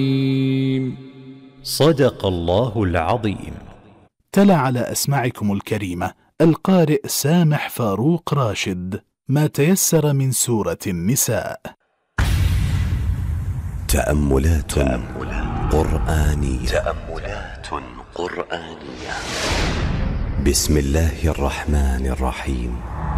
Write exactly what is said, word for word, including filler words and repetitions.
صدق الله العظيم. تلا على أسماعكم الكريمة القارئ سامح فاروق راشد ما تيسر من سورة النساء. تأملات, تأملات قرآنية تأملات قرآنية بسم الله الرحمن الرحيم.